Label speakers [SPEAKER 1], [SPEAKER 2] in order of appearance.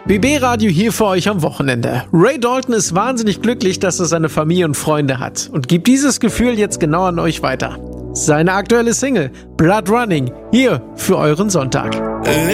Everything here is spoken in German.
[SPEAKER 1] BB Radio hier für euch am Wochenende. Ray Dalton ist wahnsinnig glücklich, dass er seine Familie und Freunde hat und gibt dieses Gefühl jetzt genau an euch weiter. Seine aktuelle Single Blood Running hier für euren Sonntag.